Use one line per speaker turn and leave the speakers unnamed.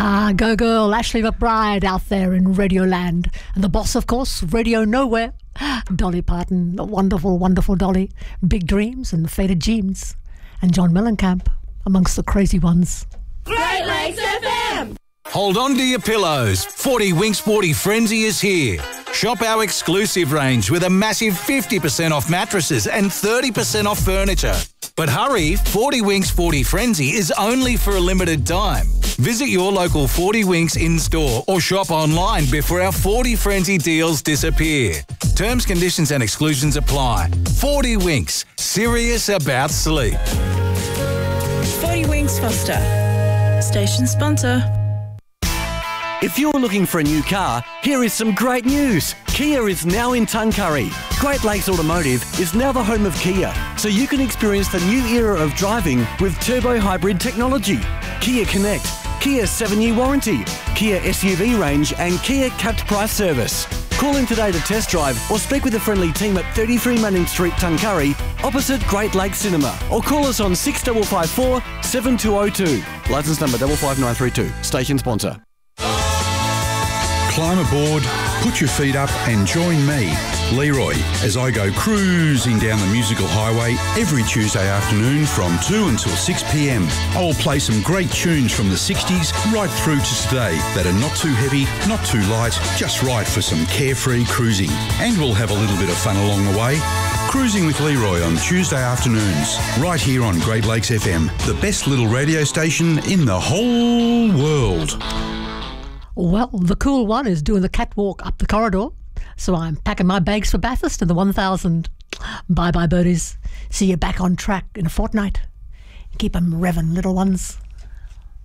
Ah, go girl, Ashley McBride out there in Radio Land. And the boss, of course, Radio Nowhere. Dolly Parton, the wonderful, wonderful Dolly. Big Dreams and Faded Jeans. And John Mellencamp, amongst the crazy ones.
Great Lakes FM!
Hold on to your pillows. 40 Winks 40 Frenzy is here. Shop our exclusive range with a massive 50% off mattresses and 30% off furniture. But hurry, 40 Winks 40 Frenzy is only for a limited time. Visit your local 40 Winks in-store or shop online before our 40 Frenzy deals disappear. Terms, conditions and exclusions apply. 40 Winks, serious about sleep.
40 Winks Foster, station sponsor.
If you're looking for a new car, here is some great news. Kia is now in Tuncurry. Great Lakes Automotive is now the home of Kia, so you can experience the new era of driving with turbo hybrid technology. Kia Connect, Kia 7-year warranty, Kia SUV range and Kia capped price service. Call in today to test drive or speak with a friendly team at 33 Manning Street, Tuncurry, opposite Great Lakes Cinema, or call us on 6554 7202. Licence number 55932. Station sponsor.
Climb aboard, put your feet up and join me, Leroy, as I go cruising down the musical highway every Tuesday afternoon from 2 until 6 p.m. I will play some great tunes from the 60s right through to today that are not too heavy, not too light, just right for some carefree cruising. And we'll have a little bit of fun along the way. Cruising with Leroy on Tuesday afternoons, right here on Great Lakes FM, the best little radio station in the whole world.
Well, the cool one is doing the catwalk up the corridor, so I'm packing my bags for Bathurst in the 1000. Bye-bye, birdies. See you back on track in a fortnight. Keep 'em revving, little ones.